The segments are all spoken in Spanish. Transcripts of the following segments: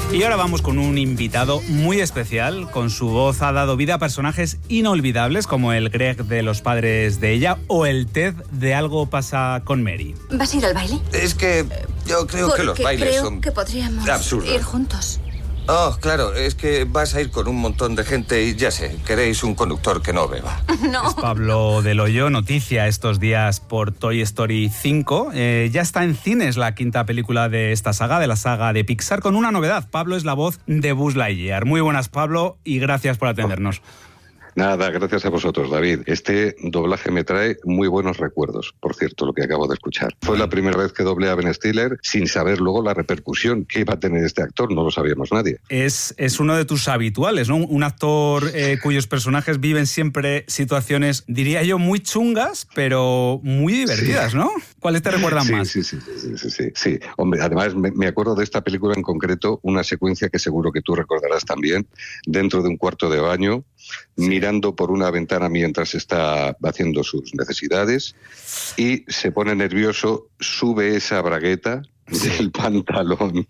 Y ahora vamos con un invitado muy especial. Con su voz ha dado vida a personajes inolvidables como el Greg de Los padres de ella o el Ted de Algo pasa con Mary. ¿Vas a ir al baile? Es que yo creo que los bailes creo son que podríamos absurdos. ir juntos. Oh, claro, es que vas a ir con un montón de gente y ya sé, queréis un conductor que no beba. No. Es Pablo Del Hoyo, noticia estos días por Toy Story 5. Ya está en cines la quinta película de esta saga, de la saga de Pixar, con una novedad. Pablo es la voz de Buzz Lightyear. Muy buenas, Pablo, y gracias por atendernos. Nada, gracias a vosotros, David. Este doblaje me trae muy buenos recuerdos, por cierto, lo que acabo de escuchar. Fue la primera vez que doblé a Ben Stiller sin saber luego la repercusión que iba a tener este actor, no lo sabíamos nadie. Es uno de tus habituales, ¿no? Un actor cuyos personajes viven siempre situaciones, diría yo, muy chungas, pero muy divertidas, ¿no? ¿Cuáles te recuerdan más? Sí. Hombre, además me acuerdo de esta película en concreto, una secuencia que seguro que tú recordarás también, dentro de un cuarto de baño, mirando por una ventana mientras está haciendo sus necesidades y se pone nervioso, sube esa bragueta del pantalón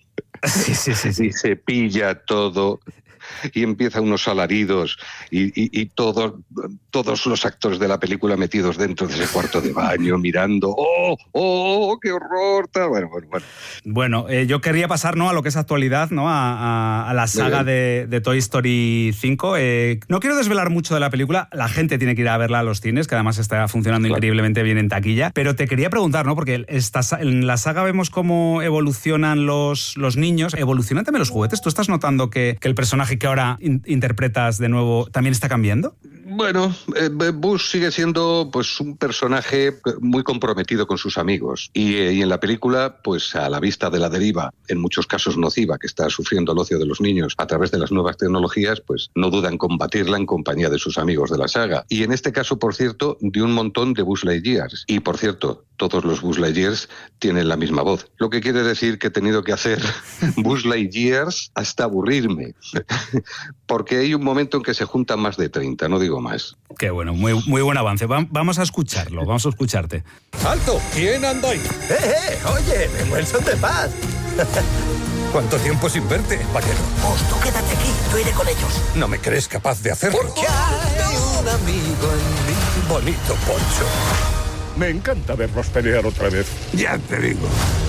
y se pilla todo y empieza unos alaridos y todos los actores de la película metidos dentro de ese cuarto de baño mirando ¡oh, qué horror! Bueno, yo quería pasar, ¿no?, a lo que es actualidad, ¿no?, a la saga de Toy Story 5. No quiero desvelar mucho de la película, la gente tiene que ir a verla a los cines, que además está funcionando increíblemente bien en taquilla, pero te quería preguntar, ¿no?, porque en la saga vemos cómo evolucionan los niños, evolucionan también los juguetes. ¿Tú estás notando que el personaje que ahora interpretas de nuevo también está cambiando? Bueno, Buzz sigue siendo pues un personaje muy comprometido con sus amigos y en la película, pues a la vista de la deriva, en muchos casos nociva, que está sufriendo el ocio de los niños a través de las nuevas tecnologías, pues no duda en combatirla en compañía de sus amigos de la saga. Y en este caso, por cierto, de un montón de Buzz Lightyears. Y por cierto, todos los Buzz Lightyears tienen la misma voz. Lo que quiere decir que he tenido que hacer Buzz Lightyears hasta aburrirme. Porque hay un momento en que se juntan más de 30, no digo más. Qué bueno, muy buen avance. Vamos a escucharlo, vamos a escucharte. ¡Alto! ¿Quién anda ahí? Oye, vengo en son de paz. ¿Cuánto tiempo sin verte, vaquero? Pues tú quédate aquí, yo iré con ellos. ¿No me crees capaz de hacerlo? Porque hay un amigo en mí. Bonito poncho. Me encanta verlos pelear otra vez. Ya te digo.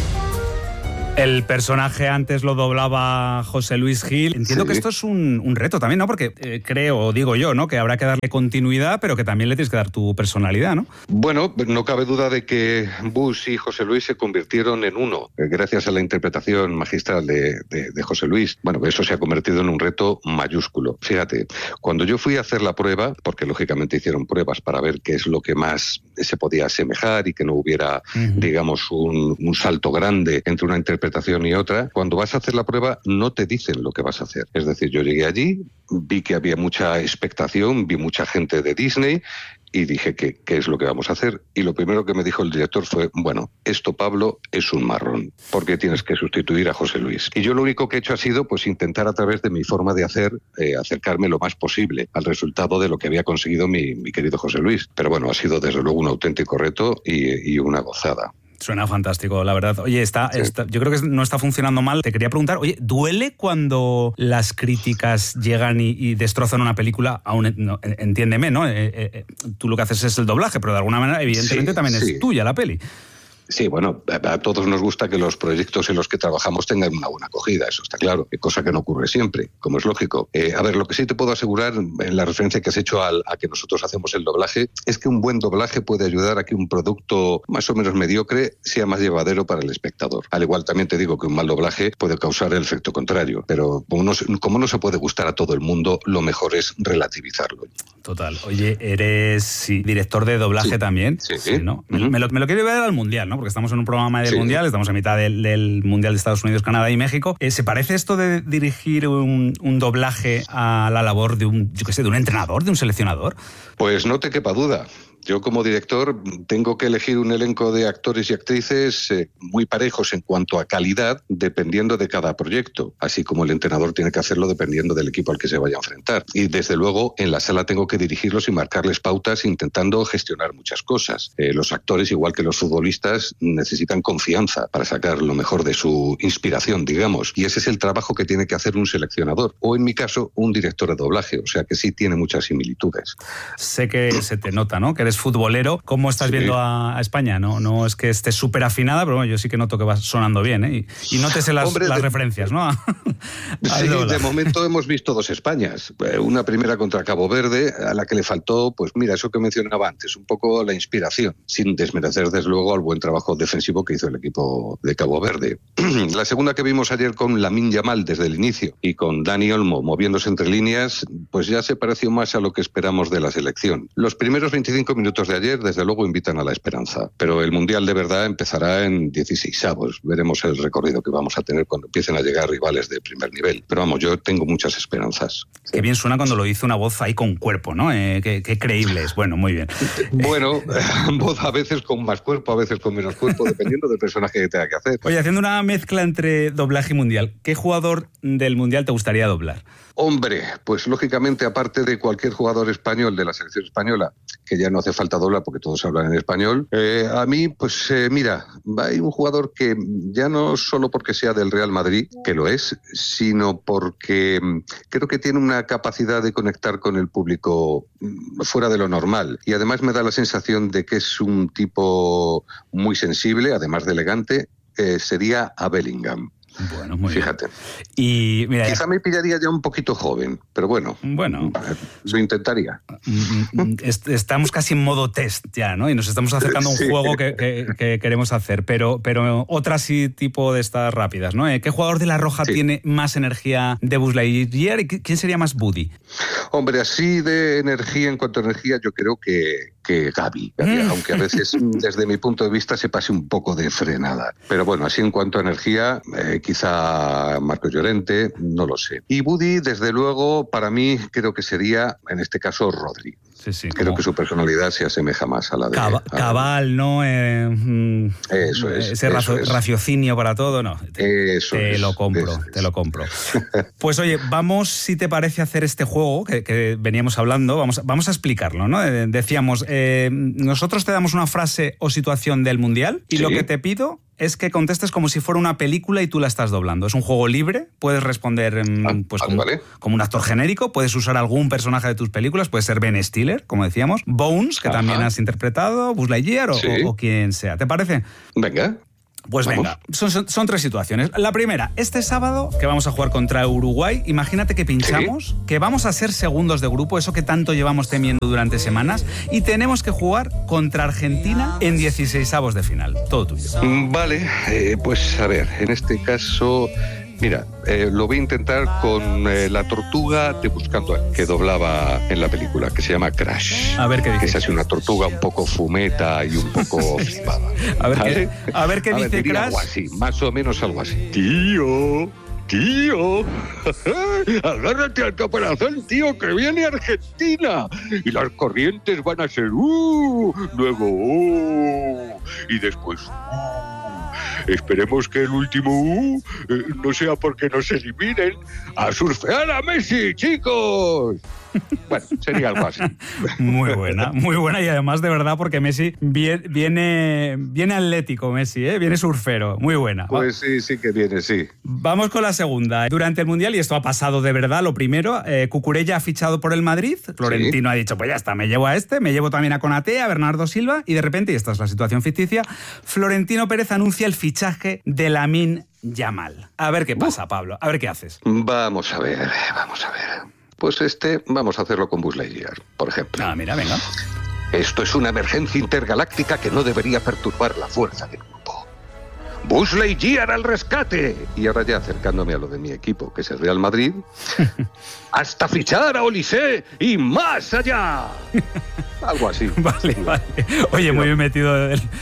El personaje antes lo doblaba José Luis Gil. Entiendo que esto es un reto también, ¿no? Porque digo yo, ¿no?, que habrá que darle continuidad, pero que también le tienes que dar tu personalidad, ¿no? Bueno, no cabe duda de que Buzz y José Luis se convirtieron en uno, gracias a la interpretación magistral de José Luis. Bueno, eso se ha convertido en un reto mayúsculo. Fíjate, cuando yo fui a hacer la prueba, porque lógicamente hicieron pruebas para ver qué es lo que más se podía asemejar y que no hubiera, digamos, un salto grande entre una interpretación y otra, cuando vas a hacer la prueba no te dicen lo que vas a hacer. Es decir, yo llegué allí, vi que había mucha expectación, vi mucha gente de Disney y dije, ¿qué es lo que vamos a hacer? Y lo primero que me dijo el director fue, bueno, esto, Pablo, es un marrón, porque tienes que sustituir a José Luis. Y yo lo único que he hecho ha sido pues intentar a través de mi forma de hacer, acercarme lo más posible al resultado de lo que había conseguido mi querido José Luis. Pero bueno, ha sido desde luego un auténtico reto y una gozada. Suena fantástico, la verdad. Oye, yo creo que no está funcionando mal. Te quería preguntar, oye, ¿duele cuando las críticas llegan y destrozan una película? Entiéndeme, ¿no? Tú lo que haces es el doblaje, pero de alguna manera, evidentemente, también es tuya la peli. Sí, bueno, a todos nos gusta que los proyectos en los que trabajamos tengan una buena acogida, eso está claro, cosa que no ocurre siempre, como es lógico. A ver, lo que sí te puedo asegurar, en la referencia que has hecho a que nosotros hacemos el doblaje, es que un buen doblaje puede ayudar a que un producto más o menos mediocre sea más llevadero para el espectador. Al igual también te digo que un mal doblaje puede causar el efecto contrario, pero como no se puede gustar a todo el mundo, lo mejor es relativizarlo. Total. Oye, eres director de doblaje también. Sí, ¿no? Me lo quiero ver al Mundial, ¿no? Porque estamos en un programa del Mundial, estamos a mitad del Mundial de Estados Unidos, Canadá y México. ¿Se parece esto de dirigir un doblaje a la labor de un entrenador, de un seleccionador? Pues no te quepa duda. Yo como director tengo que elegir un elenco de actores y actrices muy parejos en cuanto a calidad, dependiendo de cada proyecto, así como el entrenador tiene que hacerlo dependiendo del equipo al que se vaya a enfrentar. Y desde luego en la sala tengo que dirigirlos y marcarles pautas intentando gestionar muchas cosas. Los actores, igual que los futbolistas, necesitan confianza para sacar lo mejor de su inspiración, digamos. Y ese es el trabajo que tiene que hacer un seleccionador, o en mi caso, un director de doblaje. O sea que sí tiene muchas similitudes. Sé que se te nota, ¿no? Que eres futbolero. ¿Cómo estás viendo a España? No es que esté súper afinada, pero bueno, yo sí que noto que va sonando bien, ¿eh? Y nótese las referencias, ¿no? Sí, de momento hemos visto dos Españas. Una primera contra Cabo Verde, a la que le faltó, pues mira, eso que mencionaba antes, un poco la inspiración, sin desmerecer desde luego al buen trabajo defensivo que hizo el equipo de Cabo Verde. La segunda que vimos ayer con Lamine Yamal desde el inicio y con Dani Olmo moviéndose entre líneas, pues ya se pareció más a lo que esperamos de la selección. Los primeros 25 minutos de ayer, desde luego, invitan a la esperanza, pero el Mundial de verdad empezará en 16avos. Veremos el recorrido que vamos a tener cuando empiecen a llegar rivales de primer nivel. Pero vamos, yo tengo muchas esperanzas. Qué bien suena cuando lo hizo una voz ahí con cuerpo, ¿no? Qué creíble es. Bueno, muy bien. Bueno, voz a veces con más cuerpo, a veces con menos cuerpo, dependiendo del personaje que tenga que hacer. Oye, haciendo una mezcla entre doblaje y mundial, ¿qué jugador del mundial te gustaría doblar? Hombre, pues lógicamente, aparte de cualquier jugador español de la selección española, que ya no hace falta doblar porque todos hablan en español, a mí, pues mira, hay un jugador que ya no solo porque sea del Real Madrid, que lo es, sino porque creo que tiene una capacidad de conectar con el público fuera de lo normal. Y además me da la sensación de que es un tipo muy sensible, además de elegante, sería a Bellingham. Bueno, muy Fíjate. Y mira, quizá me pillaría ya un poquito joven, pero bueno, lo intentaría. Estamos casi en modo test ya, ¿no? Y nos estamos acercando a un juego que queremos hacer, pero otra sí tipo de estas rápidas, ¿no? ¿Qué jugador de La Roja tiene más energía de Buzz Lightyear y quién sería más Woody? Hombre, así de energía, en cuanto a energía, yo creo que Gaby, aunque a veces desde mi punto de vista se pase un poco de frenada. Pero bueno, así en cuanto a energía, quizá Marco Llorente, no lo sé. Y Woody, desde luego, para mí creo que sería, en este caso, Rodri. Sí, creo que su personalidad se asemeja más a la de... Cabal, ¿no? Eso es. Ese raciocinio para todo, no. Te lo compro. Pues oye, vamos, si te parece, a hacer este juego que veníamos hablando. Vamos a explicarlo, ¿no? Decíamos, nosotros te damos una frase o situación del Mundial y lo que te pido es que contestes como si fuera una película y tú la estás doblando. Es un juego libre, puedes responder como un actor genérico, puedes usar algún personaje de tus películas, puede ser Ben Stiller, como decíamos, Bones, que también has interpretado, Buzz Lightyear o quien sea. ¿Te parece? Venga. Pues venga, son tres situaciones. La primera, este sábado que vamos a jugar contra Uruguay, imagínate que pinchamos, que vamos a ser segundos de grupo, eso que tanto llevamos temiendo durante semanas, y tenemos que jugar contra Argentina en 16avos de final. Todo tuyo. Vale, pues a ver, en este caso... Mira, lo voy a intentar con la tortuga de Buscando a, que doblaba en la película, que se llama Crash. A ver qué dice. Que es así una tortuga un poco fumeta y un poco flipada. A ver qué dice Crash. Algo así, más o menos algo así. Tío, agárrate al caparazón, tío, que viene Argentina. Y las corrientes van a ser luego y después Esperemos que el último no sea porque nos eliminen. ¡A surfear a Messi, chicos! Bueno, sería algo así. Muy buena y además de verdad porque Messi viene atlético, Messi, viene surfero, muy buena. Pues sí que viene, sí. Vamos con la segunda. Durante el Mundial, y esto ha pasado de verdad, lo primero, Cucurella ha fichado por el Madrid, Florentino ha dicho, pues ya está, me llevo a me llevo también a Konaté, a Bernardo Silva, y de repente, y esta es la situación ficticia, Florentino Pérez anuncia el fichaje de Lamine Yamal. A ver qué pasa, Pablo, a ver qué haces. Vamos a ver. Pues vamos a hacerlo con Buzz Lightyear, por ejemplo. Ah, mira, venga. Esto es una emergencia intergaláctica que no debería perturbar la fuerza del grupo. ¡Buzz Lightyear al rescate! Y ahora ya acercándome a lo de mi equipo, que es el Real Madrid, ¡hasta fichar a Olise y más allá! Algo así. Vale. Oye, muy bien metido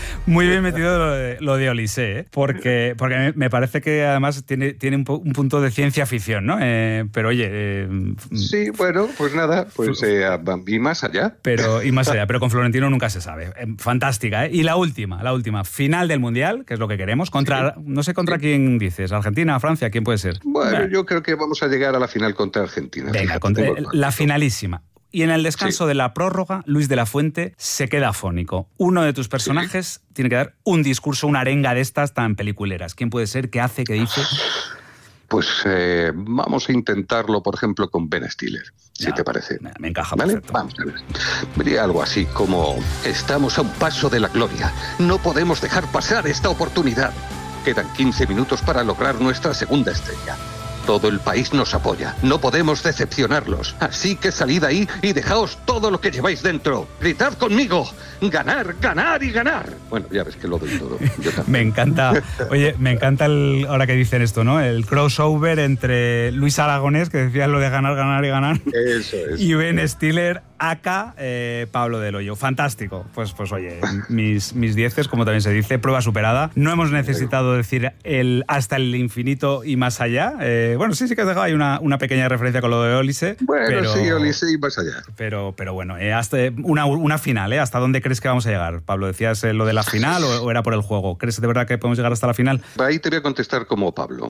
lo de Olise, ¿eh? Porque me parece que además tiene un punto de ciencia ficción, ¿no? Pero oye... Sí, bueno, pues nada, pues y más allá. Pero con Florentino nunca se sabe. Fantástica, ¿eh? Y la última, final del Mundial, que es lo que queremos, no sé contra quién dices, Argentina, Francia, ¿quién puede ser? Bueno, yo creo que vamos a llegar a la final contra Argentina. Venga, la finalísima. Y en el descanso de la prórroga, Luis de la Fuente se queda afónico. Uno de tus personajes tiene que dar un discurso, una arenga de estas tan peliculeras. ¿Quién puede ser? ¿Qué hace? ¿Qué dice? Pues vamos a intentarlo, por ejemplo, con Ben Stiller, si te parece. Me encaja, ¿vale? perfecto. Vamos a ver. Diría algo así como: estamos a un paso de la gloria. No podemos dejar pasar esta oportunidad. Quedan 15 minutos para lograr nuestra segunda estrella. Todo el país nos apoya. No podemos decepcionarlos. Así que salid ahí y dejaos todo lo que lleváis dentro. Gritad conmigo. Ganar, ganar y ganar. Bueno, ya ves que lo doy todo. Me encanta. Oye, me encanta ahora que dicen esto, ¿no? El crossover entre Luis Aragonés, que decía lo de ganar, ganar y ganar. Eso es. Y Ben Stiller, aka Pablo del Hoyo. Fantástico. Pues oye, mis dieces, como también se dice, prueba superada. No hemos necesitado decir hasta el infinito y más allá. Bueno, sí que has dejado ahí una pequeña referencia con lo de Olise. Bueno, sí, Olise y más allá. Pero bueno, hasta una final, ¿eh? ¿Hasta dónde crees que vamos a llegar? Pablo, ¿decías lo de la final o era por el juego? ¿Crees de verdad que podemos llegar hasta la final? Ahí te voy a contestar como Pablo.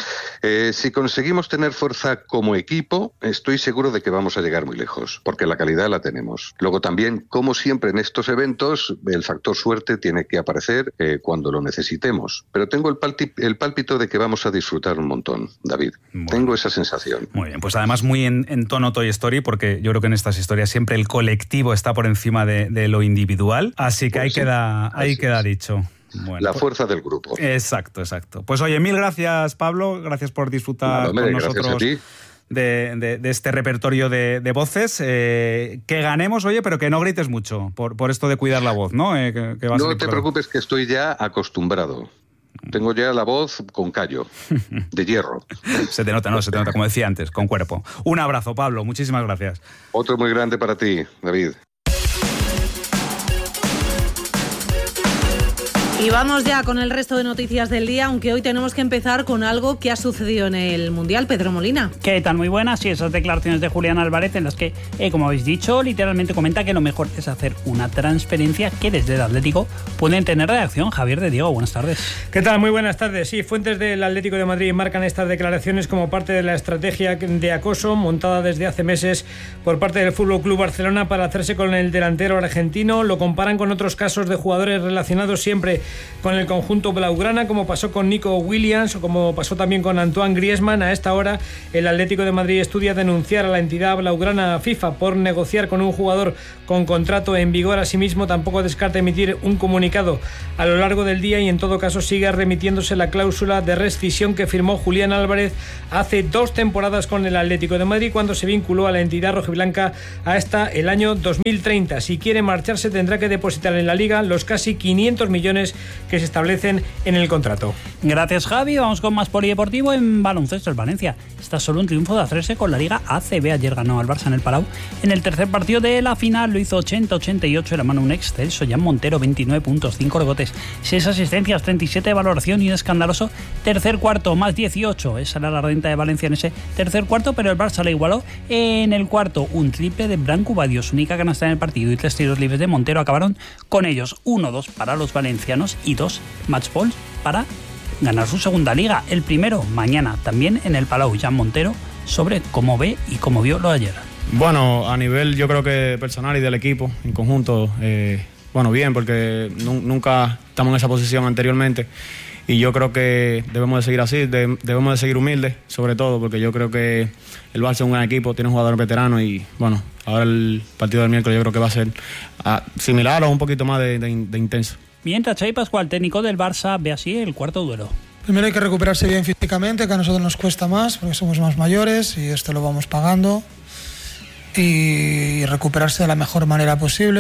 Si conseguimos tener fuerza como equipo, estoy seguro de que vamos a llegar muy lejos, porque la calidad la tenemos. Luego también, como siempre en estos eventos, el factor suerte tiene que aparecer cuando lo necesitemos. Pero tengo el pálpito de que vamos a disfrutar un montón, David. Bueno, tengo esa sensación. Muy bien, pues además muy en tono Toy Story, porque yo creo que en estas historias siempre el colectivo está por encima de lo individual, así que pues ahí queda dicho. Bueno, la fuerza del grupo. Exacto. Pues oye, mil gracias, Pablo. Gracias por disfrutar con nosotros de este repertorio de voces. Que ganemos, oye, pero que no grites mucho por esto de cuidar la voz, ¿no? No te preocupes, que estoy ya acostumbrado. Tengo ya la voz con callo, de hierro. Se te nota, como decía antes, con cuerpo. Un abrazo, Pablo. Muchísimas gracias. Otro muy grande para ti, David. Y vamos ya con el resto de noticias del día, aunque hoy tenemos que empezar con algo que ha sucedido en el Mundial. Pedro Molina. ¿Qué tal? Muy buenas. Sí, esas declaraciones de Julián Álvarez en las que, como habéis dicho, literalmente comenta que lo mejor es hacer una transferencia que desde el Atlético pueden tener reacción. Javier de Diego, buenas tardes. ¿Qué tal? Muy buenas tardes. Sí, fuentes del Atlético de Madrid marcan estas declaraciones como parte de la estrategia de acoso montada desde hace meses por parte del FC Barcelona para hacerse con el delantero argentino. Lo comparan con otros casos de jugadores relacionados siempre con el conjunto blaugrana, como pasó con Nico Williams o como pasó también con Antoine Griezmann. A esta hora el Atlético de Madrid estudia denunciar a la entidad blaugrana FIFA por negociar con un jugador con contrato en vigor. Asimismo, tampoco descarta emitir un comunicado a lo largo del día y en todo caso sigue remitiéndose la cláusula de rescisión que firmó Julián Álvarez hace 2 temporadas con el Atlético de Madrid, cuando se vinculó a la entidad rojiblanca hasta el año 2030. Si quiere marcharse tendrá que depositar en la Liga los casi 500 millones que se establecen en el contrato. Gracias, Javi. Vamos con más polideportivo. En baloncesto, el Valencia está solo un triunfo de hacerse con la Liga ACB. Ayer ganó al Barça en el Palau. En el tercer partido de la final lo hizo 80-88 de la mano un excelso Jan Montero, 29 puntos, 5 rebotes, 6 asistencias, 37 de valoración y un escandaloso tercer cuarto, más 18. Esa era la renta de Valencia en ese tercer cuarto, pero el Barça le igualó en el cuarto. Un triple de Branco Badio, su única canasta en el partido, y 3 tiros libres de Montero acabaron con ellos. 1-2 para los valencianos y 2 match balls para ganar su segunda liga. El primero mañana también en el Palau. Jan Montero sobre cómo ve y cómo vio lo de ayer. Bueno, a nivel yo creo que personal y del equipo en conjunto, bueno, bien, porque nunca estamos en esa posición anteriormente y yo creo que debemos de seguir así, debemos de seguir humildes, sobre todo porque yo creo que el Barça es un gran equipo, tiene un jugador veterano y bueno, ahora el partido del miércoles yo creo que va a ser similar o un poquito más de intenso. Mientras Xavi Pascual, técnico del Barça, ve así el cuarto duelo. Primero hay que recuperarse bien físicamente, que a nosotros nos cuesta más porque somos más mayores y esto lo vamos pagando, y recuperarse de la mejor manera posible.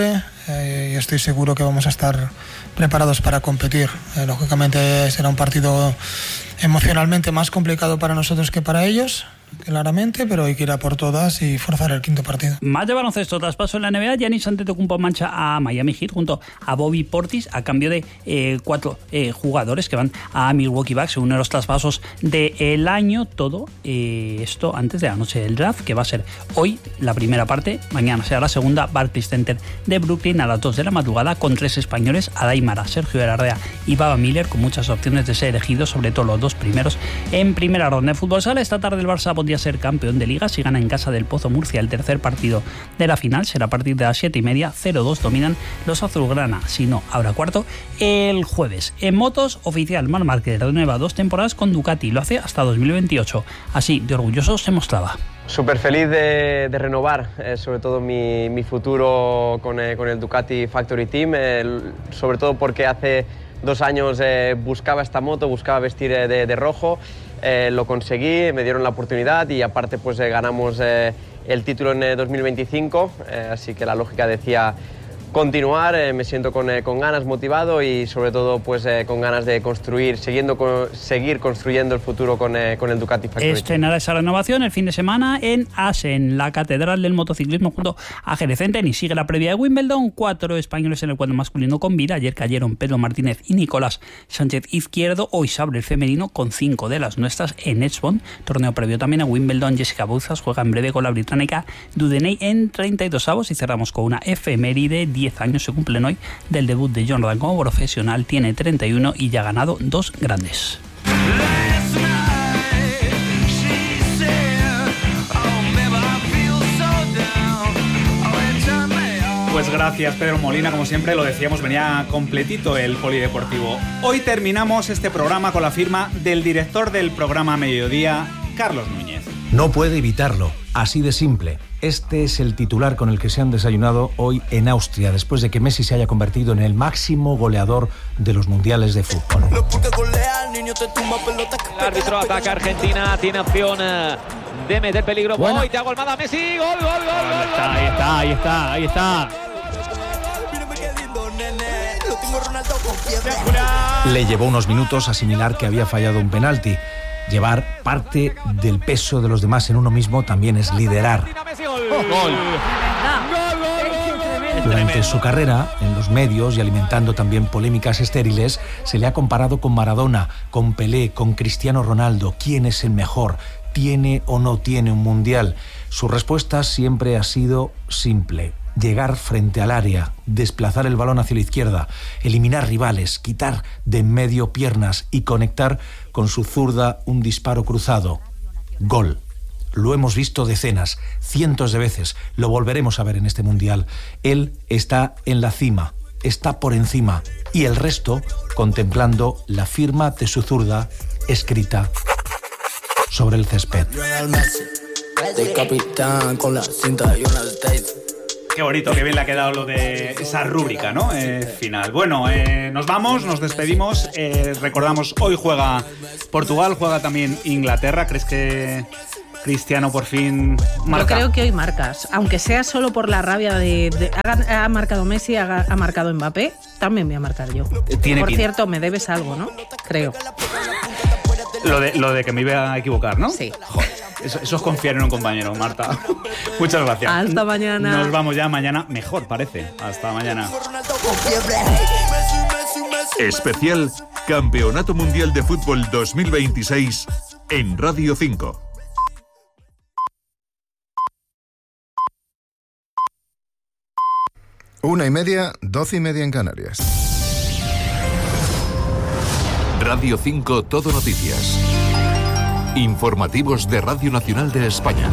y estoy seguro que vamos a estar preparados para competir. Lógicamente será un partido emocionalmente más complicado para nosotros que para ellos, claramente, pero hay que ir a por todas y forzar el quinto partido. Más de baloncesto, traspaso en la NBA. Giannis Antetokounmpo mancha a Miami Heat junto a Bobby Portis a cambio de 4 jugadores que van a Milwaukee Bucks, uno de los traspasos del año. Todo esto antes de la noche del draft, que va a ser hoy la primera parte, mañana será la segunda. Barclays Center de Brooklyn a las 2 de la madrugada con 3 españoles, Adaimara, Sergio Herardea y Baba Miller, con muchas opciones de ser elegidos, sobre todo los 2 primeros en primera ronda. En fútbol sala, esta tarde el Barça podría ser campeón de Liga si gana en casa del Pozo Murcia. El tercer partido de la final será a partir de las 7:30, 0-2 dominan los azulgrana. Si no, habrá cuarto el jueves. En motos, oficial, Marc Márquez renueva 2 temporadas con Ducati, lo hace hasta 2028. Así de orgulloso se mostraba. Súper feliz de renovar, sobre todo mi futuro con el Ducati Factory Team, sobre todo porque hace 2 años buscaba esta moto, buscaba vestir de rojo. Lo conseguí, me dieron la oportunidad y aparte pues ganamos el título en 2025, así que la lógica decía continuar. Me siento con ganas, motivado y sobre todo pues con ganas de seguir construyendo el futuro con el Ducati Factory. Estrenará esa renovación el fin de semana en Assen, la catedral del motociclismo, junto a Jerez Centen, y sigue la previa de Wimbledon. 4 españoles en el cuadro masculino con vida. Ayer cayeron Pedro Martínez y Nicolás Sánchez Izquierdo. Hoy se abre el femenino con 5 de las nuestras en Edgevon. Torneo previo también a Wimbledon. Jessica Bouzas juega en breve con la británica Dudeney en 32avos. Y cerramos con una efeméride. 10 años se cumplen hoy del debut de Jordan como profesional. Tiene 31 y ya ha ganado 2 grandes. Pues gracias, Pedro Molina. Como siempre, lo decíamos, venía completito el polideportivo. Hoy terminamos este programa con la firma del director del programa Mediodía, Carlos Núñez. No puede evitarlo, así de simple. Este es el titular con el que se han desayunado hoy en Austria, después de que Messi se haya convertido en el máximo goleador de los mundiales de fútbol. El árbitro ataca a Argentina, tiene opción de meter peligro. Bueno. ¡Oh! Y te ha golmado a Messi. ¡Gol, gol, gol! Ahí está. Le llevó unos minutos asimilar que había fallado un penalti. Llevar parte del peso de los demás en uno mismo también es liderar. Durante su carrera, en los medios y alimentando también polémicas estériles, se le ha comparado con Maradona, con Pelé, con Cristiano Ronaldo. ¿Quién es el mejor? ¿Tiene o no tiene un mundial? Su respuesta siempre ha sido simple: llegar frente al área, desplazar el balón hacia la izquierda, eliminar rivales, quitar de en medio piernas y conectar con su zurda un disparo cruzado. Gol. Lo hemos visto decenas, cientos de veces, lo volveremos a ver en este mundial. Él está en la cima, está por encima, y el resto contemplando la firma de su zurda escrita sobre el césped. De capitán con la cinta y una States. Qué bonito, qué bien le ha quedado lo de esa rúbrica, ¿no? Final. Bueno, nos vamos, nos despedimos. Recordamos, hoy juega Portugal, juega también Inglaterra. ¿Crees que Cristiano por fin marca? Yo creo que hoy marcas, aunque sea solo por la rabia ha marcado Messi, ha marcado Mbappé, también voy a marcar yo. Por cierto, me debes algo, ¿no? Creo. Lo de que me iba a equivocar, ¿no? Sí. Joder, eso es confiar en un compañero, Marta. Muchas gracias. Hasta mañana. Nos vamos ya mañana, mejor parece. Hasta mañana. Especial Campeonato Mundial de Fútbol 2026 en Radio 5. Una y media, 12:30 en Canarias. Radio 5 Todo Noticias. Informativos de Radio Nacional de España.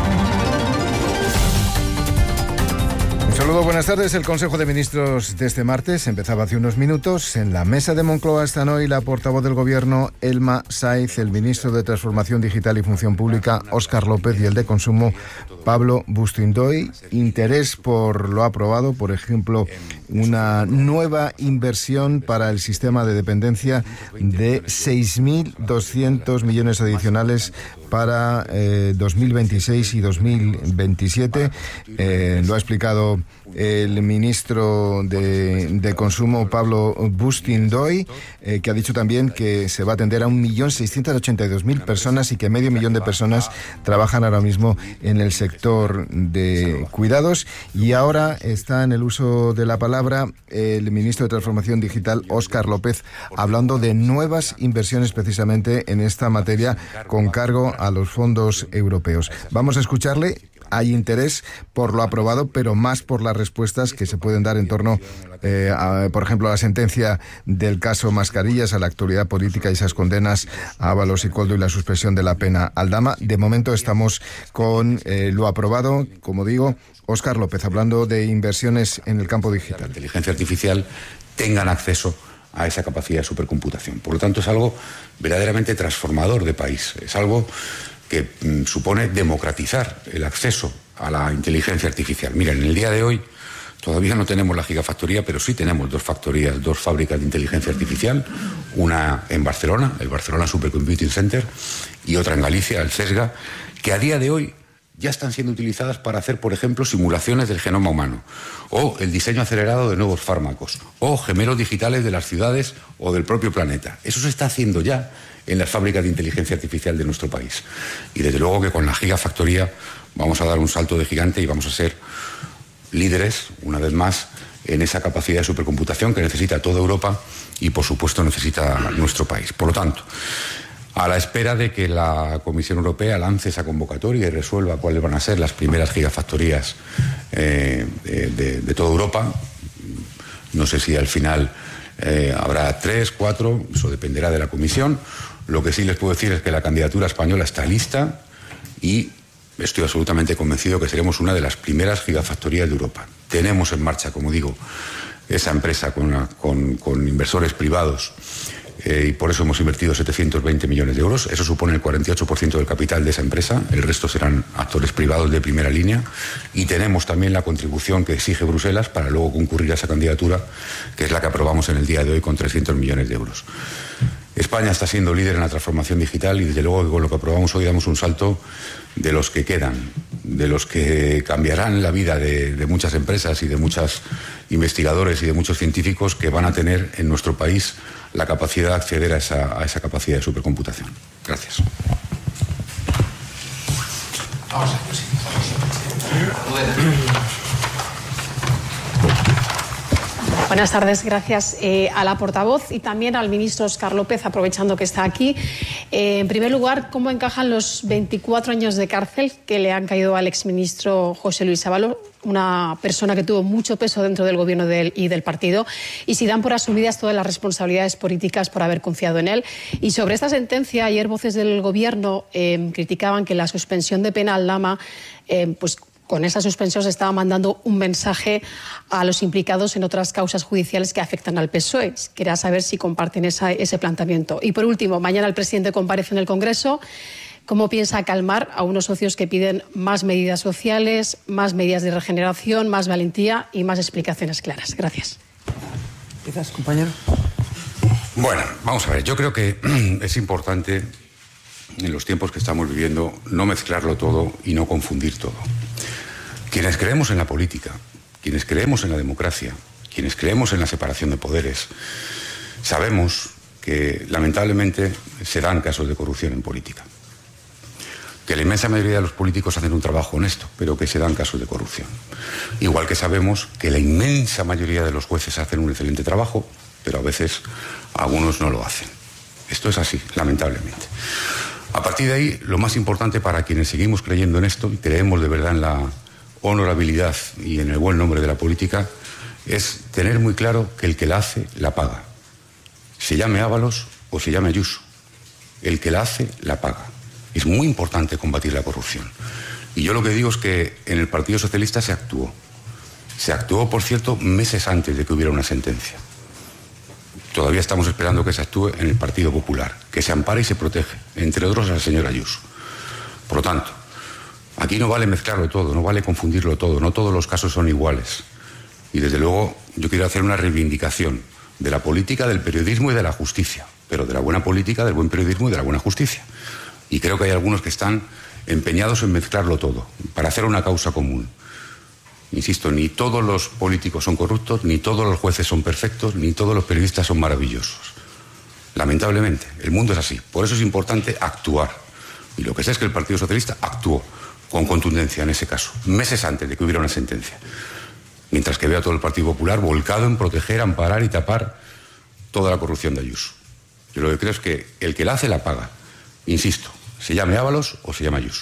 Un saludo, buenas tardes. El Consejo de Ministros de este martes empezaba hace unos minutos. En la mesa de Moncloa están hoy la portavoz del Gobierno, Elma Saiz, el ministro de Transformación Digital y Función Pública, Óscar López, y el de Consumo, Pablo Bustindoy. Interés por lo aprobado, por ejemplo, una nueva inversión para el sistema de dependencia de 6.200 millones adicionales para 2026 y 2027. Lo ha explicado el ministro de Consumo, Pablo Bustindoy, que ha dicho también que se va a atender a 1.682.000 personas y que 500.000 de personas trabajan ahora mismo en el sector de cuidados. Y ahora está en el uso de la palabra el ministro de Transformación Digital, Óscar López, hablando de nuevas inversiones precisamente en esta materia con cargo a los fondos europeos. Vamos a escucharle. Hay interés por lo aprobado, pero más por las respuestas que se pueden dar en torno, por ejemplo, a la sentencia del caso Mascarillas, a la actualidad política y esas condenas a Ábalos y Koldo y la suspensión de la pena Aldama. De momento estamos con lo aprobado, como digo. Óscar López, hablando de inversiones en el campo digital. La inteligencia artificial tengan acceso a esa capacidad de supercomputación. Por lo tanto, es algo verdaderamente transformador de país. Es algo que supone democratizar el acceso a la inteligencia artificial. Miren, en el día de hoy todavía no tenemos la gigafactoría, pero sí tenemos dos fábricas de inteligencia artificial, una en Barcelona, el Barcelona Supercomputing Center, y otra en Galicia, el CESGA, que a día de hoy ya están siendo utilizadas para hacer, por ejemplo, simulaciones del genoma humano, o el diseño acelerado de nuevos fármacos, o gemelos digitales de las ciudades o del propio planeta. Eso se está haciendo ya en las fábricas de inteligencia artificial de nuestro país. Y desde luego que con la gigafactoría vamos a dar un salto de gigante y vamos a ser líderes, una vez más, en esa capacidad de supercomputación que necesita toda Europa y, por supuesto, necesita nuestro país. Por lo tanto, a la espera de que la Comisión Europea lance esa convocatoria y resuelva cuáles van a ser las primeras gigafactorías de toda Europa, no sé si al final habrá 3, 4, eso dependerá de la Comisión. Lo que sí les puedo decir es que la candidatura española está lista y estoy absolutamente convencido que seremos una de las primeras gigafactorías de Europa. Tenemos en marcha, como digo, esa empresa con inversores privados y por eso hemos invertido 720 millones de euros. Eso supone el 48% del capital de esa empresa. El resto serán actores privados de primera línea. Y tenemos también la contribución que exige Bruselas para luego concurrir a esa candidatura, que es la que aprobamos en el día de hoy con 300 millones de euros. España está siendo líder en la transformación digital y desde luego que con lo que aprobamos hoy damos un salto de los que quedan, de los que cambiarán la vida de muchas empresas y de muchos investigadores y de muchos científicos que van a tener en nuestro país la capacidad de acceder a esa capacidad de supercomputación. Gracias. Buenas tardes, gracias a la portavoz y también al ministro Óscar López, aprovechando que está aquí. En primer lugar, ¿cómo encajan los 24 años de cárcel que le han caído al exministro José Luis Ábalos, una persona que tuvo mucho peso dentro del gobierno y del partido, y si dan por asumidas todas las responsabilidades políticas por haber confiado en él? Y sobre esta sentencia, ayer voces del gobierno criticaban que la suspensión de pena Aldama, pues con esa suspensión se estaba mandando un mensaje a los implicados en otras causas judiciales que afectan al PSOE. Quería saber si comparten ese planteamiento. Y por último, mañana el presidente comparece en el Congreso. ¿Cómo piensa calmar a unos socios que piden más medidas sociales, más medidas de regeneración, más valentía y más explicaciones claras? Gracias. ¿Empiezas, compañero? Bueno, vamos a ver. Yo creo que es importante, en los tiempos que estamos viviendo, no mezclarlo todo y no confundir todo. Quienes creemos en la política, quienes creemos en la democracia, quienes creemos en la separación de poderes, sabemos que lamentablemente se dan casos de corrupción en política. Que la inmensa mayoría de los políticos hacen un trabajo honesto, pero que se dan casos de corrupción. Igual que sabemos que la inmensa mayoría de los jueces hacen un excelente trabajo, pero a veces algunos no lo hacen. Esto es así, lamentablemente. A partir de ahí, lo más importante para quienes seguimos creyendo en esto y creemos de verdad en la honorabilidad y en el buen nombre de la política, es tener muy claro que el que la hace, la paga. Se llame Ábalos o se llame Ayuso. El que la hace, la paga. Es muy importante combatir la corrupción. Y yo lo que digo es que en el Partido Socialista se actuó. Se actuó, por cierto, meses antes de que hubiera una sentencia. Todavía estamos esperando que se actúe en el Partido Popular, que se ampare y se protege, entre otros al señor Ayuso. Por lo tanto, aquí no vale mezclarlo todo, no vale confundirlo todo, no todos los casos son iguales. Y desde luego yo quiero hacer una reivindicación de la política, del periodismo y de la justicia, pero de la buena política, del buen periodismo y de la buena justicia. Y creo que hay algunos que están empeñados en mezclarlo todo, para hacer una causa común. Insisto, ni todos los políticos son corruptos, ni todos los jueces son perfectos, ni todos los periodistas son maravillosos. Lamentablemente, el mundo es así. Por eso es importante actuar. Y lo que sé es que el Partido Socialista actuó con contundencia en ese caso, meses antes de que hubiera una sentencia. Mientras que veo a todo el Partido Popular volcado en proteger, amparar y tapar toda la corrupción de Ayuso. Yo lo que creo es que el que la hace la paga. Insisto, se llame Ábalos o se llame Ayuso.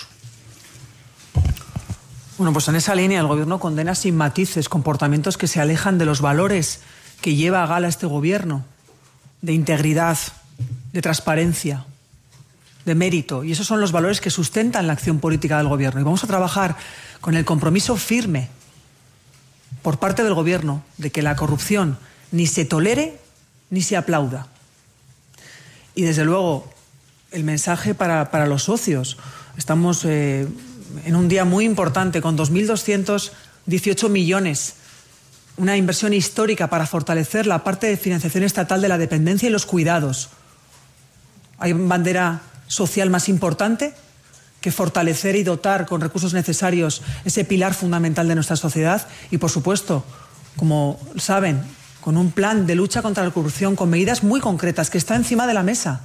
Bueno, pues en esa línea el Gobierno condena sin matices comportamientos que se alejan de los valores que lleva a gala este Gobierno, de integridad, de transparencia, de mérito. Y esos son los valores que sustentan la acción política del Gobierno. Y vamos a trabajar con el compromiso firme por parte del Gobierno de que la corrupción ni se tolere ni se aplauda. Y desde luego, el mensaje para los socios. Estamos en un día muy importante, con 2.218 millones, una inversión histórica para fortalecer la parte de financiación estatal de la dependencia y los cuidados. ¿Hay bandera social más importante que fortalecer y dotar con recursos necesarios ese pilar fundamental de nuestra sociedad? Y, por supuesto, como saben, con un plan de lucha contra la corrupción, con medidas muy concretas que está encima de la mesa.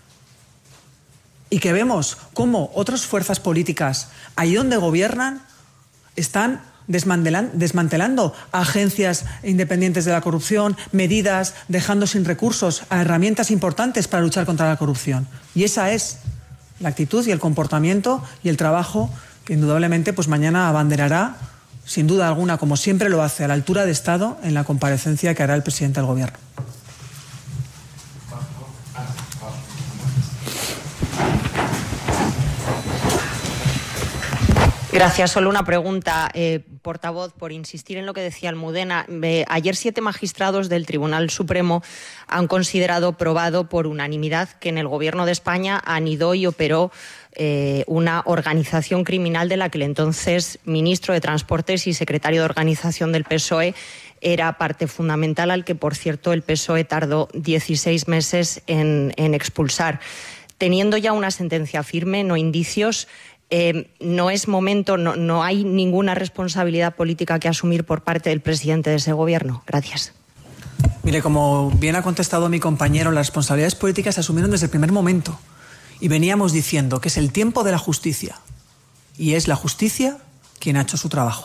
Y que vemos cómo otras fuerzas políticas, ahí donde gobiernan, están desmantelando agencias independientes de la corrupción, medidas, dejando sin recursos a herramientas importantes para luchar contra la corrupción. Y esa es la actitud y el comportamiento y el trabajo que indudablemente pues mañana abanderará, sin duda alguna, como siempre lo hace, a la altura de Estado en la comparecencia que hará el presidente del Gobierno. Gracias. Solo una pregunta, portavoz, por insistir en lo que decía Almudena. Ayer 7 magistrados del Tribunal Supremo han considerado probado por unanimidad que en el Gobierno de España anidó y operó una organización criminal de la que el entonces ministro de Transportes y secretario de Organización del PSOE era parte fundamental, al que, por cierto, el PSOE tardó 16 meses en expulsar. Teniendo ya una sentencia firme, no indicios, no es momento, no hay ninguna responsabilidad política que asumir por parte del presidente de ese Gobierno. Gracias. Mire, como bien ha contestado mi compañero, las responsabilidades políticas se asumieron desde el primer momento. Y veníamos diciendo que es el tiempo de la justicia. Y es la justicia quien ha hecho su trabajo.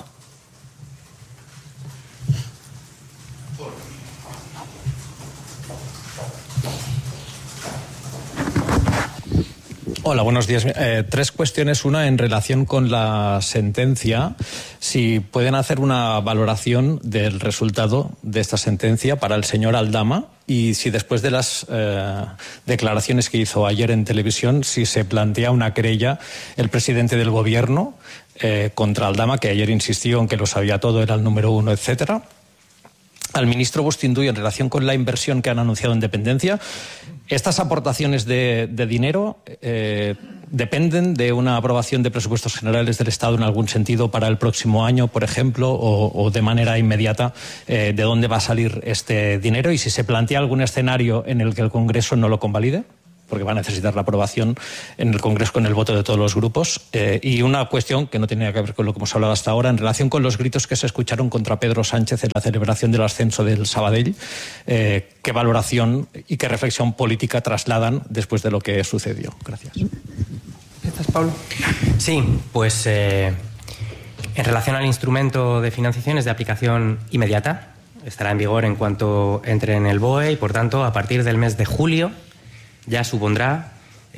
Hola, buenos días. 3 cuestiones. Una, en relación con la sentencia, si pueden hacer una valoración del resultado de esta sentencia para el señor Aldama, y si después de las declaraciones que hizo ayer en televisión, si se plantea una querella el presidente del Gobierno contra Aldama, que ayer insistió en que lo sabía todo, era el número 1, etcétera. Al ministro Bustinduy, en relación con la inversión que han anunciado en dependencia, ¿estas aportaciones de dinero dependen de una aprobación de presupuestos generales del Estado en algún sentido para el próximo año, por ejemplo, o de manera inmediata, de dónde va a salir este dinero? Y si se plantea algún escenario en el que el Congreso no lo convalide, porque va a necesitar la aprobación en el Congreso con el voto de todos los grupos. Y una cuestión que no tiene que ver con lo que hemos hablado hasta ahora, en relación con los gritos que se escucharon contra Pedro Sánchez en la celebración del ascenso del Sabadell. ¿Qué valoración y qué reflexión política trasladan después de lo que sucedió? Gracias. Gracias, Pablo. Sí, pues en relación al instrumento de financiación, es de aplicación inmediata. Estará en vigor en cuanto entre en el BOE y, por tanto, a partir del mes de julio ya supondrá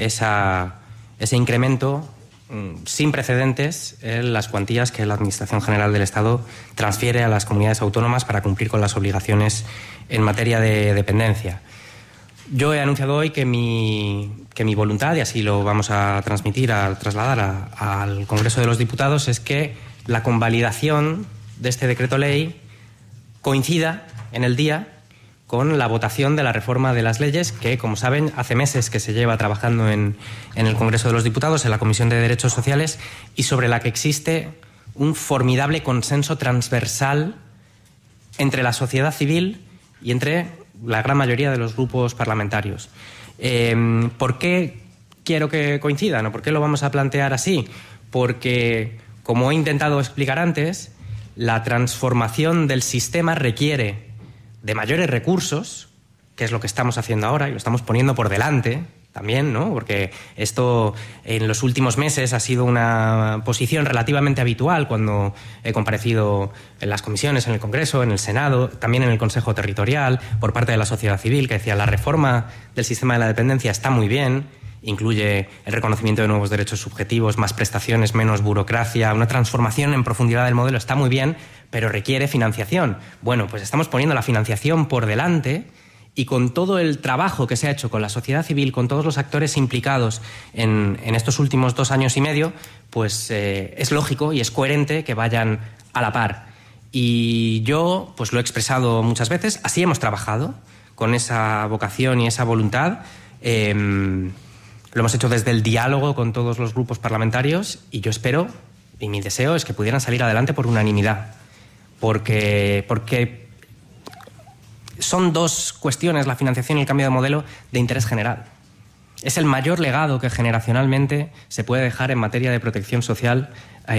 ese incremento sin precedentes en las cuantías que la Administración General del Estado transfiere a las comunidades autónomas para cumplir con las obligaciones en materia de dependencia. Yo he anunciado hoy que mi voluntad, y así lo vamos a trasladar al Congreso de los Diputados, es que la convalidación de este decreto ley coincida en el día con la votación de la reforma de las leyes que, como saben, hace meses que se lleva trabajando en el Congreso de los Diputados, en la Comisión de Derechos Sociales, y sobre la que existe un formidable consenso transversal entre la sociedad civil y entre la gran mayoría de los grupos parlamentarios. ¿Por qué quiero que coincidan o por qué lo vamos a plantear así? Porque, como he intentado explicar antes, la transformación del sistema requiere de mayores recursos, que es lo que estamos haciendo ahora y lo estamos poniendo por delante también, ¿no? Porque esto en los últimos meses ha sido una posición relativamente habitual cuando he comparecido en las comisiones, en el Congreso, en el Senado, también en el Consejo Territorial, por parte de la sociedad civil, que decía la reforma del sistema de la dependencia está muy bien, incluye el reconocimiento de nuevos derechos subjetivos, más prestaciones, menos burocracia, una transformación en profundidad del modelo está muy bien, pero requiere financiación. Bueno, pues estamos poniendo la financiación por delante. Y con todo el trabajo que se ha hecho con la sociedad civil, con todos los actores implicados en estos últimos 2 años y medio, pues es lógico y es coherente que vayan a la par. Y yo pues lo he expresado muchas veces, así hemos trabajado, con esa vocación y esa voluntad. Lo hemos hecho desde el diálogo con todos los grupos parlamentarios y yo espero, y mi deseo es que pudieran salir adelante por unanimidad. Porque son 2 cuestiones, la financiación y el cambio de modelo, de interés general. Es el mayor legado que generacionalmente se puede dejar en materia de protección social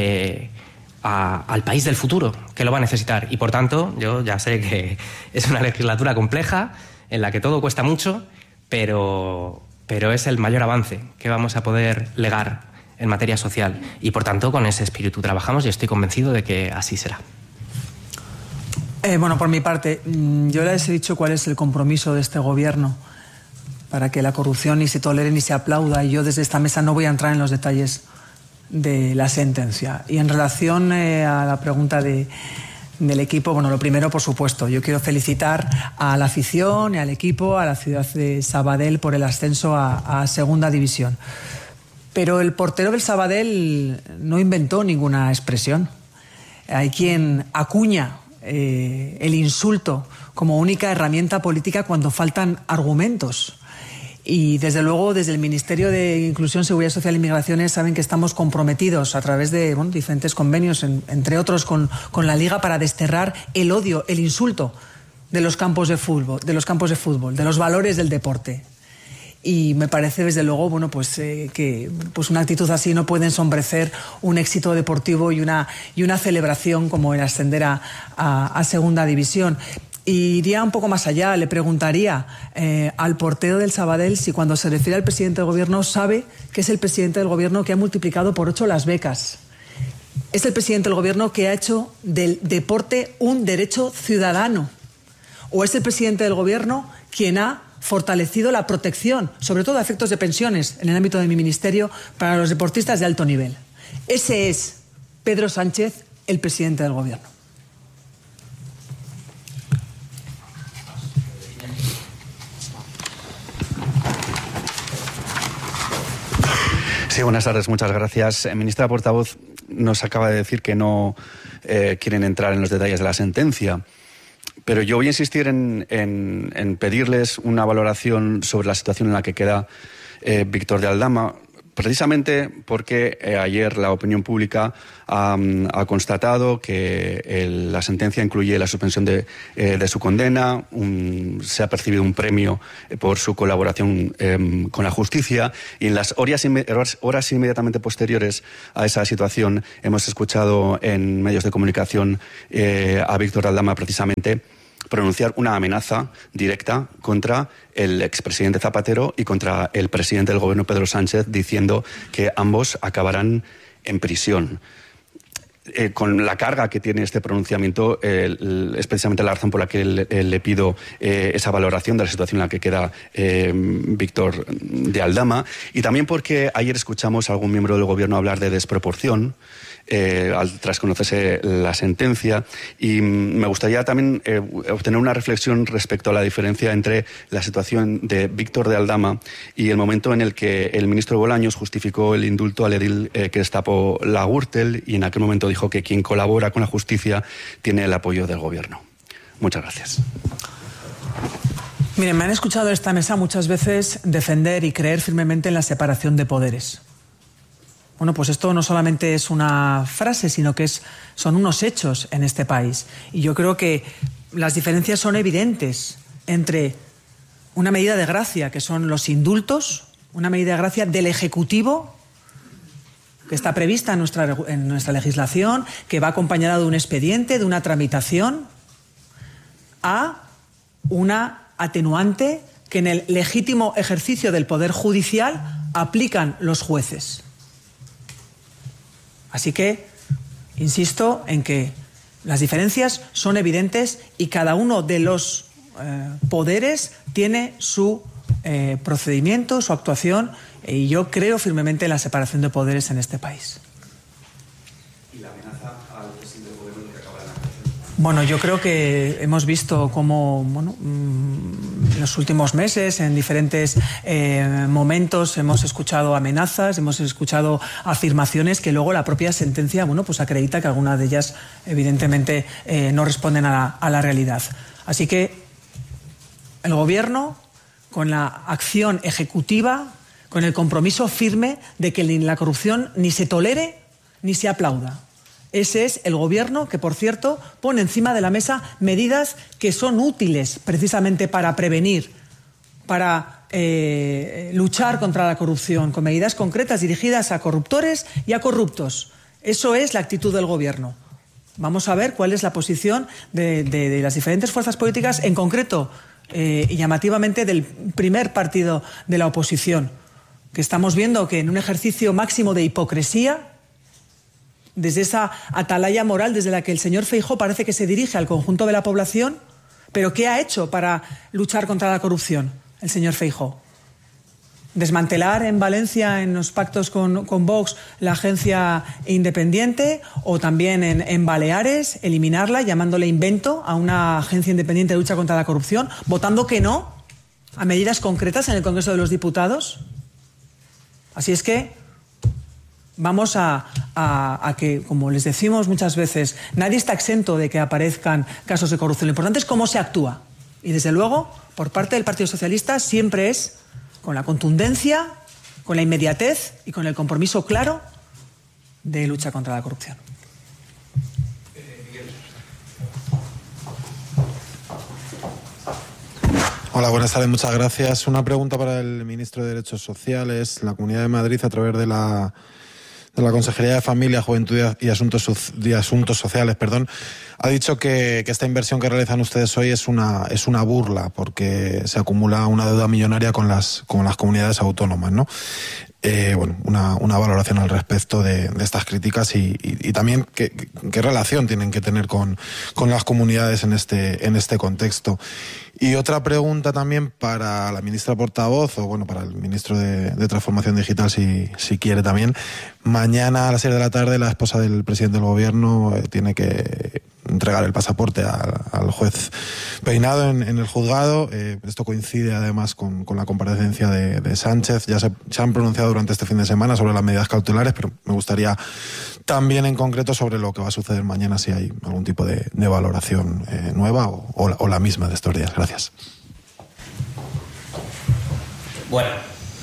al país del futuro, que lo va a necesitar. Y, por tanto, yo ya sé que es una legislatura compleja, en la que todo cuesta mucho, pero es el mayor avance que vamos a poder legar en materia social. Y, por tanto, con ese espíritu trabajamos y estoy convencido de que así será. Bueno, por mi parte, yo les he dicho cuál es el compromiso de este gobierno para que la corrupción ni se tolere ni se aplauda, y yo desde esta mesa no voy a entrar en los detalles de la sentencia. Y en relación a la pregunta del equipo, bueno, lo primero, por supuesto, yo quiero felicitar a la afición y al equipo, a la ciudad de Sabadell por el ascenso a Segunda División. Pero el portero del Sabadell no inventó ninguna expresión. Hay quien acuña el insulto como única herramienta política cuando faltan argumentos. Y desde luego, desde el Ministerio de Inclusión, Seguridad Social e Migraciones saben que estamos comprometidos a través de diferentes convenios, entre otros con la Liga, para desterrar el odio, el insulto de los campos de fútbol, de los valores del deporte. Y me parece, desde luego, que una actitud así no puede ensombrecer un éxito deportivo y una celebración como el ascender a Segunda División. Y iría un poco más allá, le preguntaría al portero del Sabadell si, cuando se refiere al presidente del gobierno, sabe que es el presidente del gobierno que ha multiplicado por 8 las becas. Es el presidente del gobierno que ha hecho del deporte un derecho ciudadano. O es el presidente del gobierno quien ha fortalecido la protección, sobre todo a efectos de pensiones, en el ámbito de mi ministerio, para los deportistas de alto nivel. Ese es Pedro Sánchez, el presidente del gobierno. Sí, buenas tardes, muchas gracias. Ministra portavoz, nos acaba de decir que no quieren entrar en los detalles de la sentencia. Pero yo voy a insistir en pedirles una valoración sobre la situación en la que queda Víctor de Aldama, precisamente porque ayer la opinión pública ha constatado que la sentencia incluye la suspensión de su condena, se ha percibido un premio por su colaboración con la justicia, y en las horas inmediatamente posteriores a esa situación hemos escuchado en medios de comunicación a Víctor de Aldama precisamente pronunciar una amenaza directa contra el expresidente Zapatero y contra el presidente del gobierno, Pedro Sánchez, diciendo que ambos acabarán en prisión. Con la carga que tiene este pronunciamiento, es precisamente la razón por la que le pido esa valoración de la situación en la que queda Víctor de Aldama, y también porque ayer escuchamos a algún miembro del gobierno hablar de desproporción tras conocerse la sentencia, y me gustaría también obtener una reflexión respecto a la diferencia entre la situación de Víctor de Aldama y el momento en el que el ministro Bolaños justificó el indulto al edil que destapó la Gürtel, y en aquel momento dijo que quien colabora con la justicia tiene el apoyo del gobierno. Muchas gracias. Miren, me han escuchado en esta mesa muchas veces defender y creer firmemente en la separación de poderes. Bueno, pues esto no solamente es una frase, sino que son unos hechos en este país. Y yo creo que las diferencias son evidentes entre una medida de gracia, que son los indultos, una medida de gracia del Ejecutivo que está prevista en nuestra legislación, que va acompañada de un expediente, de una tramitación, a una atenuante que en el legítimo ejercicio del poder judicial aplican los jueces. Así que insisto en que las diferencias son evidentes y cada uno de los poderes tiene su procedimiento, su actuación, y yo creo firmemente en la separación de poderes en este país. ¿Y la amenaza al presidente del gobierno que acaba de nacer? Bueno, yo creo que hemos visto cómo en los últimos meses, en diferentes momentos, hemos escuchado amenazas, hemos escuchado afirmaciones que luego la propia sentencia pues acredita que algunas de ellas evidentemente no responden a la realidad. Así que el Gobierno, con la acción ejecutiva, con el compromiso firme de que la corrupción ni se tolere ni se aplauda. Ese es el Gobierno que, por cierto, pone encima de la mesa medidas que son útiles precisamente para prevenir, para luchar contra la corrupción, con medidas concretas dirigidas a corruptores y a corruptos. Eso es la actitud del Gobierno. Vamos a ver cuál es la posición de las diferentes fuerzas políticas, en concreto y llamativamente del primer partido de la oposición, que estamos viendo que en un ejercicio máximo de hipocresía, desde esa atalaya moral desde la que el señor Feijóo parece que se dirige al conjunto de la población, pero ¿qué ha hecho para luchar contra la corrupción el señor Feijóo? ¿Desmantelar en Valencia, en los pactos con Vox, la agencia independiente, o también en Baleares, eliminarla, llamándole invento a una agencia independiente de lucha contra la corrupción, votando que no a medidas concretas en el Congreso de los Diputados? Así es que vamos a que, como les decimos muchas veces, nadie está exento de que aparezcan casos de corrupción. Lo importante es cómo se actúa. Y desde luego, por parte del Partido Socialista, siempre es con la contundencia, con la inmediatez y con el compromiso claro de lucha contra la corrupción. Hola, buenas tardes, muchas gracias. Una pregunta para el ministro de Derechos Sociales. La Comunidad de Madrid, a través de la Consejería de Familia, Juventud y Asuntos Sociales, ha dicho que esta inversión que realizan ustedes hoy es una burla, porque se acumula una deuda millonaria con las comunidades autónomas, ¿no? Una valoración al respecto de estas críticas y también qué relación tienen que tener con las comunidades en este contexto. Y otra pregunta también para la ministra portavoz, o para el ministro de Transformación Digital, si quiere también. Mañana a las 6 de la tarde la esposa del presidente del gobierno tiene que entregar el pasaporte al juez Peinado en el juzgado. Esto coincide además con la comparecencia de Sánchez. Ya se han pronunciado durante este fin de semana sobre las medidas cautelares, pero me gustaría también en concreto sobre lo que va a suceder mañana, si hay algún tipo de valoración nueva o la misma de estos días. Gracias. Bueno,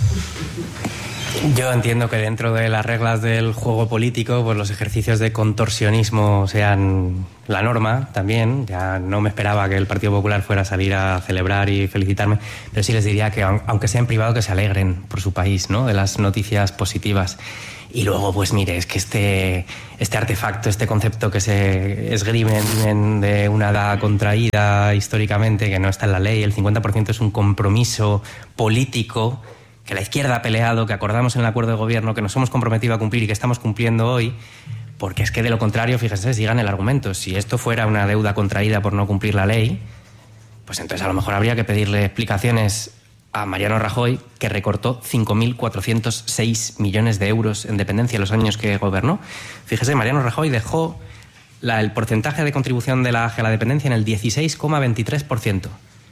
yo entiendo que dentro de las reglas del juego político, pues los ejercicios de contorsionismo sean la norma también. Ya no me esperaba que el Partido Popular fuera a salir a celebrar y felicitarme, pero sí les diría que, aunque sea en privado, que se alegren por su país, ¿no?, de las noticias positivas. Y luego, pues mire, es que este artefacto, este concepto que se esgrimen de una edad contraída históricamente, que no está en la ley, el 50% es un compromiso político que la izquierda ha peleado, que acordamos en el acuerdo de gobierno, que nos hemos comprometido a cumplir y que estamos cumpliendo hoy, porque es que de lo contrario, fíjense, sigan el argumento. Si esto fuera una deuda contraída por no cumplir la ley, pues entonces a lo mejor habría que pedirle explicaciones a Mariano Rajoy, que recortó 5.406 millones de euros en dependencia los años que gobernó. Fíjese, Mariano Rajoy dejó el porcentaje de contribución de la dependencia en el 16,23%.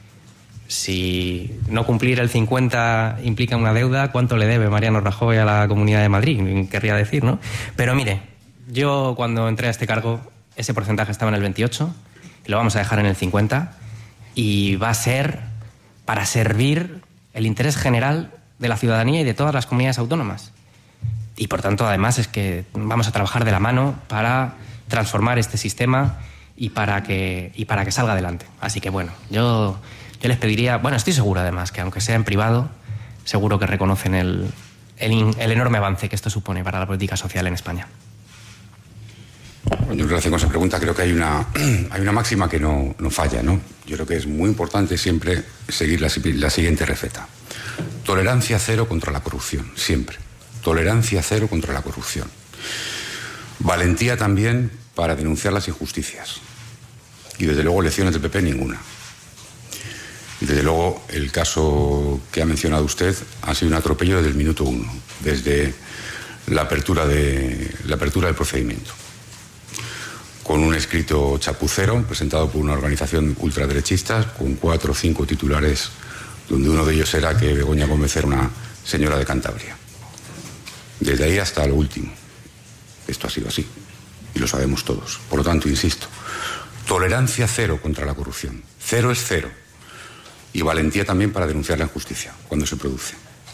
Si no cumplir el 50 implica una deuda, ¿cuánto le debe Mariano Rajoy a la Comunidad de Madrid? Querría decir, ¿no? Pero mire, yo cuando entré a este cargo, ese porcentaje estaba en el 28, y lo vamos a dejar en el 50, y va a ser para servir el interés general de la ciudadanía y de todas las comunidades autónomas. Y por tanto, además, es que vamos a trabajar de la mano para transformar este sistema y para que salga adelante. Así que bueno, yo les pediría, estoy seguro además que aunque sea en privado, seguro que reconocen el el enorme avance que esto supone para la política social en España. Bueno, en relación con esa pregunta, creo que hay una máxima que no falla, ¿no? Yo creo que es muy importante siempre seguir la siguiente receta. Tolerancia cero contra la corrupción, siempre. Tolerancia cero contra la corrupción. Valentía también para denunciar las injusticias. Y desde luego lecciones del PP ninguna. Y desde luego el caso que ha mencionado usted ha sido un atropello desde el minuto 1, desde la apertura del procedimiento. Con un escrito chapucero presentado por una organización ultraderechista con 4 o 5 titulares, donde uno de ellos era que Begoña Gómez era una señora de Cantabria. Desde ahí hasta lo último. Esto ha sido así. Y lo sabemos todos. Por lo tanto, insisto, tolerancia cero contra la corrupción. Cero es cero. Y valentía también para denunciar la injusticia cuando se produce.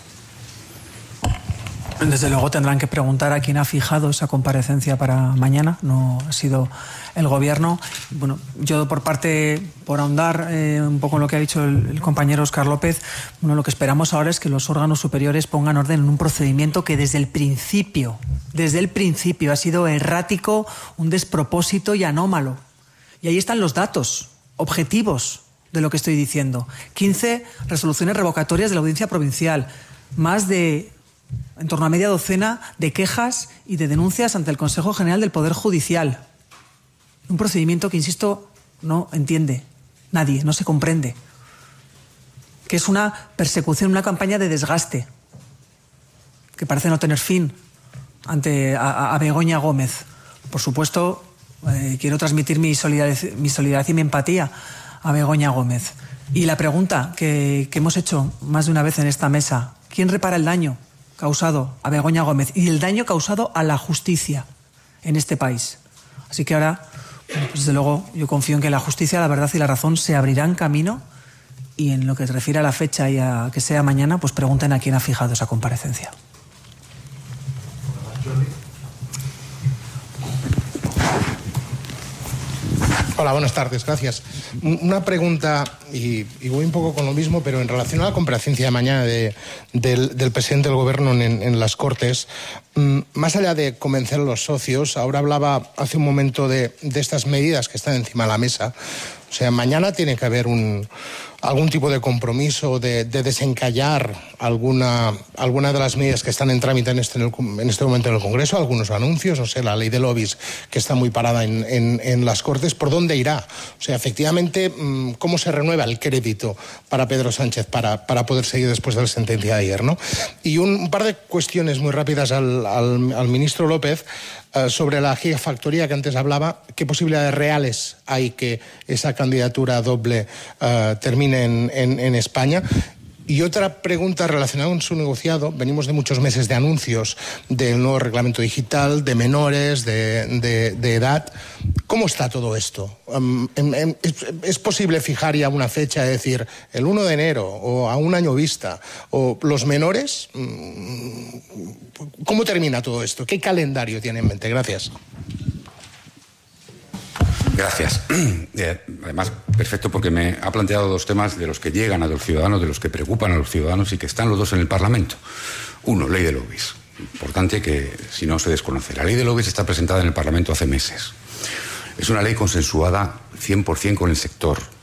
Desde luego tendrán que preguntar a quién ha fijado esa comparecencia para mañana. No ha sido el Gobierno. Bueno, yo por ahondar un poco en lo que ha dicho el compañero Óscar López, bueno, lo que esperamos ahora es que los órganos superiores pongan orden en un procedimiento que desde el principio ha sido errático, un despropósito y anómalo. Y ahí están los datos objetivos de lo que estoy diciendo. 15 resoluciones revocatorias de la Audiencia Provincial, más de en torno a media docena de quejas y de denuncias ante el Consejo General del Poder Judicial. Un procedimiento que, insisto, no entiende nadie, no se comprende. Que es una persecución, una campaña de desgaste, que parece no tener fin ante a Begoña Gómez. Por supuesto, quiero transmitir mi solidaridad y mi empatía a Begoña Gómez. Y la pregunta que hemos hecho más de una vez en esta mesa: ¿quién repara el daño causado a Begoña Gómez y el daño causado a la justicia en este país? Así que ahora, pues desde luego, yo confío en que la justicia, la verdad y la razón se abrirán camino, y en lo que se refiere a la fecha y a que sea mañana, pues pregunten a quién ha fijado esa comparecencia. Hola, buenas tardes, gracias. Una pregunta, y voy un poco con lo mismo, pero en relación a la comparecencia de mañana del presidente del Gobierno en las Cortes, más allá de convencer a los socios, ahora hablaba hace un momento de estas medidas que están encima de la mesa. O sea, mañana tiene que haber algún tipo de compromiso de desencallar alguna de las medidas que están en trámite en este momento en el Congreso, algunos anuncios, no sé, la ley de lobbies que está muy parada en las Cortes. ¿Por dónde irá? O sea, efectivamente, ¿cómo se renueva el crédito para Pedro Sánchez para poder seguir después de la sentencia de ayer, ¿no? Y un par de cuestiones muy rápidas al ministro López. Sobre la gigafactoría que antes hablaba, ¿qué posibilidades reales hay que esa candidatura doble termine en España? Y otra pregunta relacionada con su negociado. Venimos de muchos meses de anuncios del nuevo reglamento digital, de menores, de edad. ¿Cómo está todo esto? ¿Es posible fijar ya una fecha, es decir, el 1 de enero o a un año vista? ¿O los menores? ¿Cómo termina todo esto? ¿Qué calendario tiene en mente? Gracias. Gracias. Además, perfecto, porque me ha planteado dos temas de los que llegan a los ciudadanos, de los que preocupan a los ciudadanos y que están los dos en el Parlamento. Uno, ley de lobbies. Importante que, si no, se desconoce. La ley de lobbies está presentada en el Parlamento hace meses. Es una ley consensuada 100% con el sector.